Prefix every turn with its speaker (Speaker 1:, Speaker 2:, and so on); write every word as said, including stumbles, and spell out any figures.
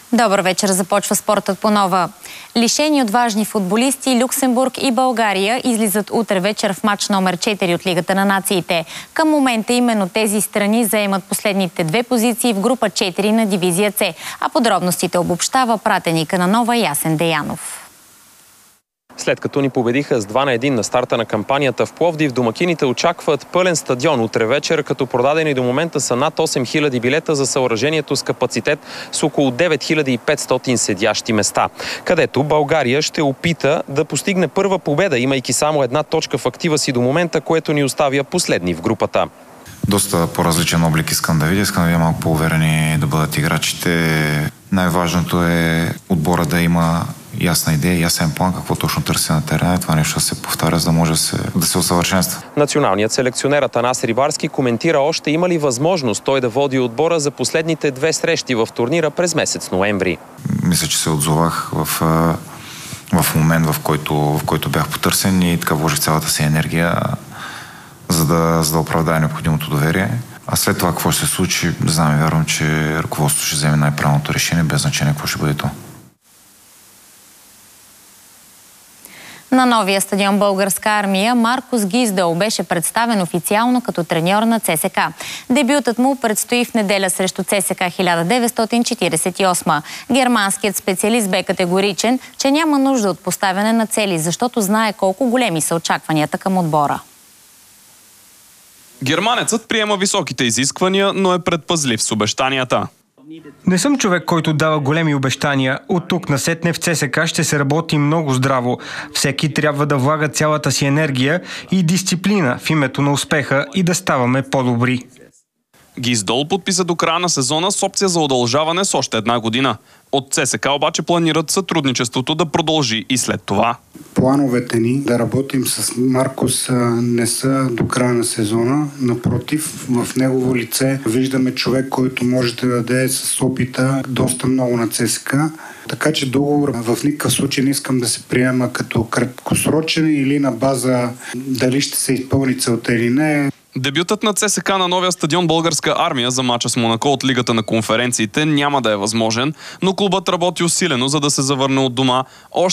Speaker 1: Добър вечер, започва спортът по нова. Лишени от важни футболисти, Люксембург и България излизат утре вечер в матч номер четири от Лигата на нациите. Към момента именно тези страни заемат последните две позиции в група четири на дивизия С, а подробностите обобщава пратеника на нова Ясен Деянов.
Speaker 2: След като ни победиха с два на един на старта на кампанията в Пловдив, домакините очакват пълен стадион утре вечер, като продадени до момента са над осем хиляди билета за съоръжението с капацитет с около девет хиляди и петстотин седящи места, където България ще опита да постигне първа победа, имайки само една точка в актива си до момента, което ни оставя последни в групата.
Speaker 3: Доста по-различен облик искам да видя. Искам да видя малко по-уверени да бъдат играчите. Най-важното е отбора да има ясна идея, ясен план, какво точно търси на терена. Това нещо се повтаря, за да може да се, да се усъвършенства.
Speaker 2: Националният селекционер Атанас Рибарски коментира още има ли възможност той да води отбора за последните две срещи в турнира през месец ноември.
Speaker 3: Мисля, че се отзовах в, в момент, в който, в който бях потърсен и така вложих цялата си енергия, за да, за да оправдая необходимото доверие. А след това какво ще се случи, знам и вярвам, че ръководството ще вземе най-правилното решение, без значение какво ще бъде то.
Speaker 1: На новия стадион Българска армия Маркус Гиздъл беше представен официално като треньор на ЦСКА. Дебютът му предстои в неделя срещу ЦСКА хиляда деветстотин четиридесет и осма. Германският специалист бе категоричен, че няма нужда от поставяне на цели, защото знае колко големи са очакванията към отбора.
Speaker 4: Германецът приема високите изисквания, но е предпазлив с обещанията.
Speaker 5: Не съм човек, който дава големи обещания. От тук насетне в ЦСКА ще се работи много здраво. Всеки трябва да влага цялата си енергия и дисциплина в името на успеха и да ставаме по-добри.
Speaker 4: Гиздъл подписа до края на сезона с опция за удължаване с още една година. От ЦСКА обаче планират сътрудничеството да продължи и след това.
Speaker 6: Плановете ни да работим с Маркус не са до края на сезона. Напротив, в негово лице виждаме човек, който може да даде с опита доста много на ЦСКА. Така че договор в никакъв случай не искам да се приема като краткосрочен или на база дали ще се изпълни целта или не.
Speaker 4: Дебютът на ЦСКА на новия стадион Българска армия за мача с Монако от Лигата на конференциите няма да е възможен, но клубът работи усилено, за да се завърне от дома още